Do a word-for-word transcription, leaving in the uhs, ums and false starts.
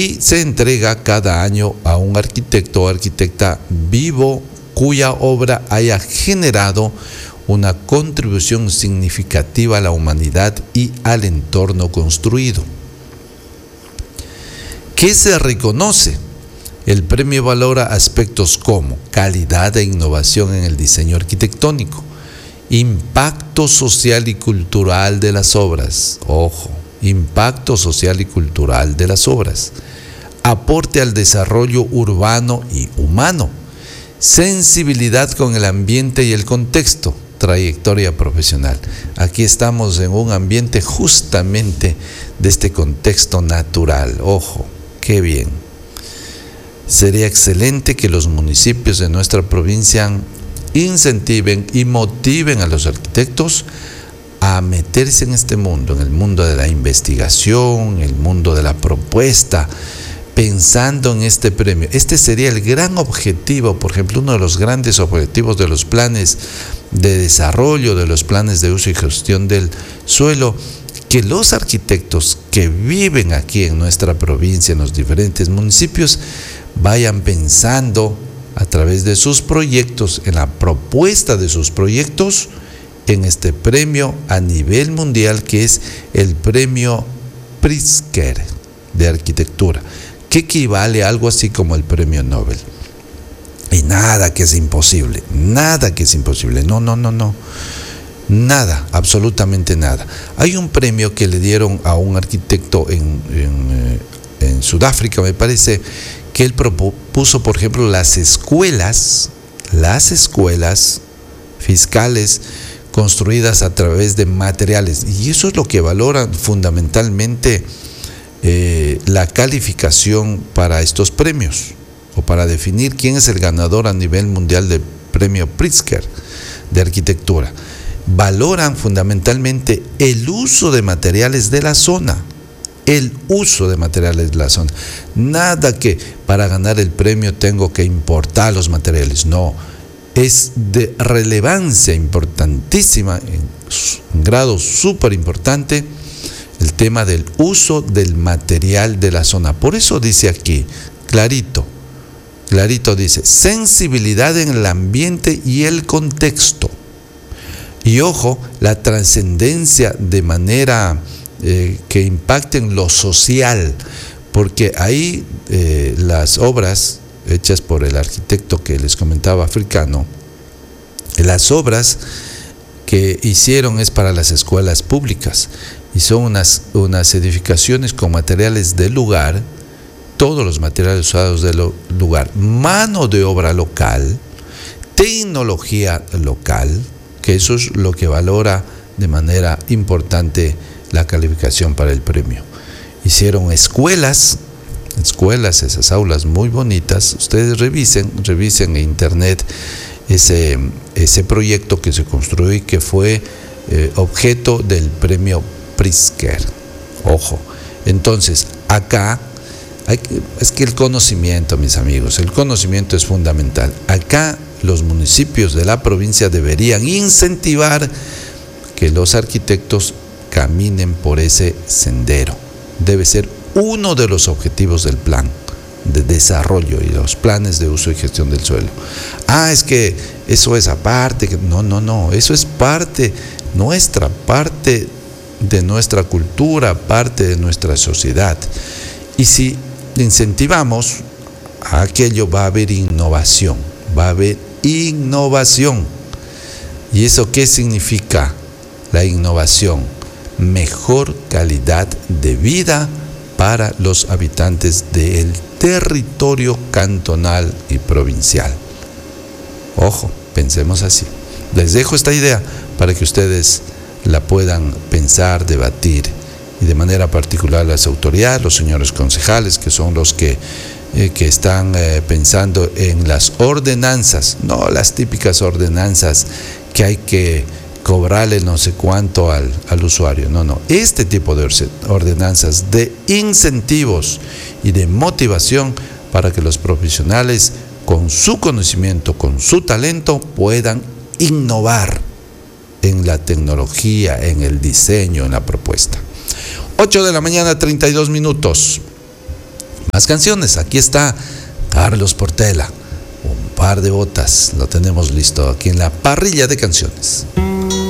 y se entrega cada año a un arquitecto o arquitecta vivo cuya obra haya generado una contribución significativa a la humanidad y al entorno construido. ¿Qué se reconoce? El premio valora aspectos como calidad e innovación en el diseño arquitectónico, impacto social y cultural de las obras, ojo, impacto social y cultural de las obras, aporte al desarrollo urbano y humano, sensibilidad con el ambiente y el contexto, trayectoria profesional. Aquí estamos en un ambiente justamente de este contexto natural, ojo, qué bien. Sería excelente que los municipios de nuestra provincia incentiven y motiven a los arquitectos a meterse en este mundo, en el mundo de la investigación, el mundo de la propuesta, pensando en este premio. Este sería el gran objetivo, por ejemplo, uno de los grandes objetivos de los planes de desarrollo, de los planes de uso y gestión del suelo, que los arquitectos que viven aquí en nuestra provincia, en los diferentes municipios, vayan pensando a través de sus proyectos, en la propuesta de sus proyectos, en este premio a nivel mundial que es el premio Pritzker de arquitectura, que equivale a algo así como el premio Nobel. Y nada que es imposible, nada que es imposible, no, no, no, no, nada, absolutamente nada. Hay un premio que le dieron a un arquitecto en, en, en Sudáfrica, me parece, que él propuso, por ejemplo, las escuelas, las escuelas fiscales construidas a través de materiales. Y eso es lo que valoran fundamentalmente eh, la calificación para estos premios, o para definir quién es el ganador a nivel mundial del premio Pritzker de arquitectura. Valoran fundamentalmente el uso de materiales de la zona. El uso de materiales de la zona. Nada que para ganar el premio tengo que importar los materiales. No, es de relevancia importantísima, en grado súper importante, el tema del uso del material de la zona. Por eso dice aquí, clarito, clarito dice, sensibilidad en el ambiente y el contexto. Y ojo, la trascendencia de manera Eh, que impacten lo social, porque ahí eh, las obras hechas por el arquitecto que les comentaba africano, las obras que hicieron es para las escuelas públicas y son unas, unas edificaciones con materiales del lugar, todos los materiales usados del lugar, mano de obra local, tecnología local, que eso es lo que valora de manera importante la calificación para el premio. Hicieron escuelas, escuelas, esas aulas muy bonitas. Ustedes revisen, revisen en internet ese, ese proyecto que se construyó y que fue eh, objeto del premio Pritzker. Ojo, entonces acá hay, es que el conocimiento, mis amigos, el conocimiento es fundamental. Acá los municipios de la provincia deberían incentivar que los arquitectos caminen por ese sendero. Debe ser uno de los objetivos del plan de desarrollo y los planes de uso y gestión del suelo. Ah, es que eso es aparte. No, no, no. Eso es parte nuestra, parte de nuestra cultura, parte de nuestra sociedad. Y si incentivamos a aquello, va a haber innovación. Va a haber innovación. ¿Y eso qué significa la innovación? Mejor calidad de vida para los habitantes del territorio cantonal y provincial. Ojo, pensemos así. Les dejo esta idea para que ustedes la puedan pensar, debatir, y de manera particular las autoridades, los señores concejales, que son los que, eh, que están eh, pensando en las ordenanzas, no las típicas ordenanzas que hay que cobrarle no sé cuánto al, al usuario. No, no. Este tipo de ordenanzas de incentivos y de motivación para que los profesionales, con su conocimiento, con su talento, puedan innovar en la tecnología, en el diseño, en la propuesta. ocho de la mañana, treinta y dos minutos. Más canciones, aquí está Carlos Portela, Un par de botas, lo tenemos listo aquí en la parrilla de canciones.